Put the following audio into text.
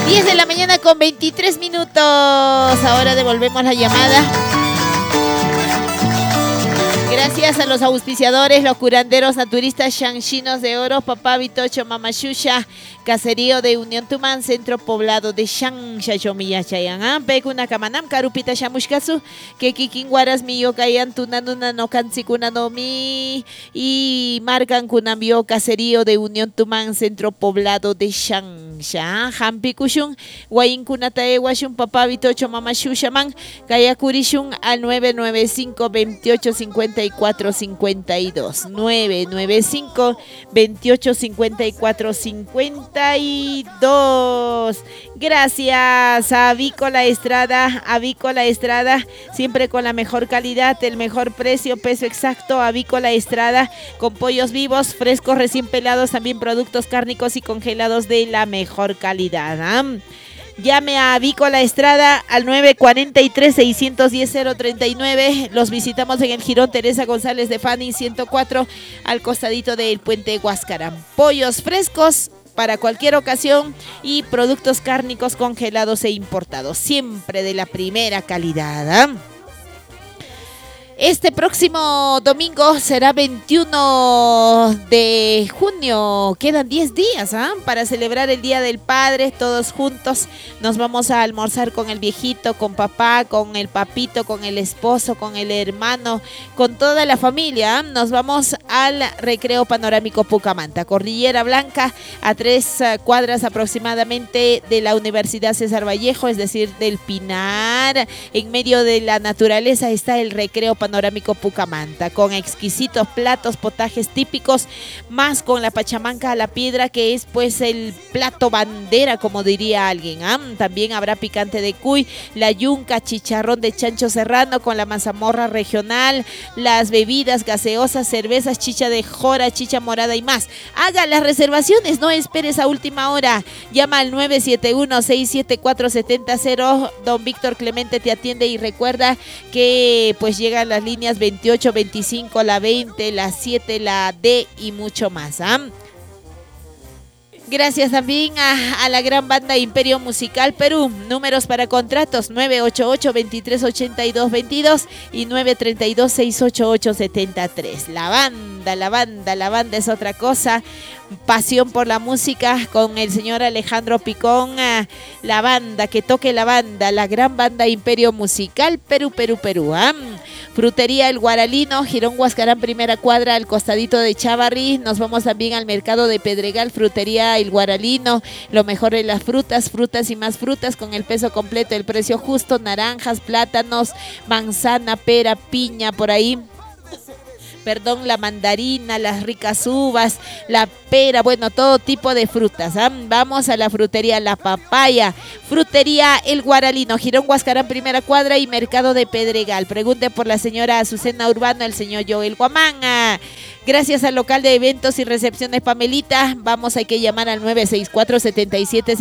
10 de la mañana con 23 minutos. Ahora devolvemos la llamada. Gracias a los auspiciadores, los curanderos naturistas Shangshinos de Oro, Papá Vitocho, Mama Shusha, Caserío de Unión Tumán, Centro Poblado de Shangsha, Chomiyachayan, Pekuna Kamanam, Karupita Shamushkasu, que Kikinguaras Miyo Kayan Tunanuna no Kansikunanomi y Marcan Kunambio, Caserío de Unión Tumán, Centro Poblado de Shangsha, Hampikushun, Guayinkunatae Washun, Papá Vitocho, Mama Shushaman, Kayakurishun al 995 28 54 52 995 28 54 52. Gracias a Avícola Estrada, siempre con la mejor calidad, el mejor precio, peso exacto. Avícola Estrada, con pollos vivos, frescos, recién pelados, también productos cárnicos y congelados de la mejor calidad. Llame a Avícola Estrada al 943-610-039. Los visitamos en el Jirón Teresa González de Fanning 104, al costadito del puente Huáscara. Pollos frescos para cualquier ocasión y productos cárnicos congelados e importados, siempre de la primera calidad. Este próximo domingo será 21 de junio. Quedan 10 días para celebrar el Día del Padre. Todos juntos nos vamos a almorzar con el viejito, con papá, con el papito, con el esposo, con el hermano, con toda la familia. Nos vamos al Recreo Panorámico Pucamanta, Cordillera Blanca, a 3 cuadras aproximadamente de la Universidad César Vallejo, es decir, del Pinar. En medio de la naturaleza está el Recreo Panorámico Pucamanta, con exquisitos platos, potajes típicos, más con la pachamanca a la piedra, que es pues el plato bandera, como diría alguien. También habrá picante de cuy, la yunca, chicharrón de chancho serrano con la mazamorra regional, las bebidas gaseosas, cervezas, chicha de jora, chicha morada y más. Haga las reservaciones, no esperes a última hora. Llama al 971-674-700. Don Víctor Clemente te atiende y recuerda que pues llegan las líneas 28, 25, la 20, la 7, la D y mucho más. Gracias también a la gran banda Imperio Musical Perú. Números para contratos 988-2382-22 y 932-688-73. La banda es otra cosa. Pasión por la música con el señor Alejandro Picón. La banda, que toque la banda, la gran banda Imperio Musical Perú. Frutería El Guaralino, Girón Huascarán, primera cuadra, al costadito de Chavarri. Nos vamos también al mercado de Pedregal. Frutería El Guaralino, lo mejor de las frutas y más frutas con el peso completo, el precio justo. Naranjas, plátanos, manzana, pera, piña, por ahí. La mandarina, las ricas uvas, la pera, bueno, todo tipo de frutas. Vamos a la frutería La Papaya. Frutería El Guaralino, Girón Huascarán, primera cuadra, y mercado de Pedregal. Pregunte por la señora Azucena Urbano, el señor Joel Guamán. Gracias al local de eventos y recepciones Pamelita. Hay que llamar al 964-77